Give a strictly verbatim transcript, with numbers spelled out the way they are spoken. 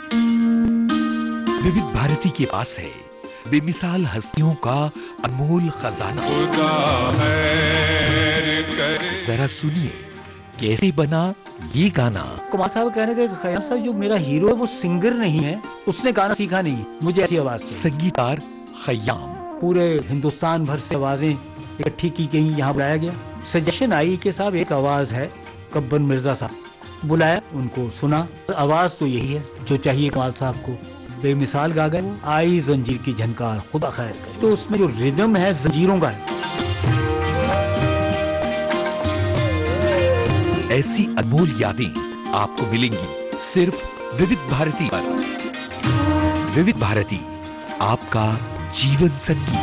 विविध भारती के पास है बेमिसाल हस्तियों का अनमोल खजाना। जरा सुनिए कैसे बना ये गाना। कुमार साहब कहने के खयाम साहब जो मेरा हीरो है वो सिंगर नहीं है, उसने गाना सीखा नहीं, मुझे ऐसी आवाज से। संगीतकार खयाम। पूरे हिंदुस्तान भर से आवाजें इकट्ठी की गई, यहाँ बुलाया गया। सजेशन आई कि साहब एक आवाज है कब्बन मिर्जा साहब, बुलाया, उनको सुना, आवाज तो यही है जो चाहिए कमाल साहब को। बेमिसाल गा गए, आई जंजीर की झनकार खुदा खैर करे। तो उसमें जो रिदम है जंजीरों का है। ऐसी अनमोल यादें आपको मिलेंगी सिर्फ विविध भारती पर। विविध भारती, आपका जीवन संगीत।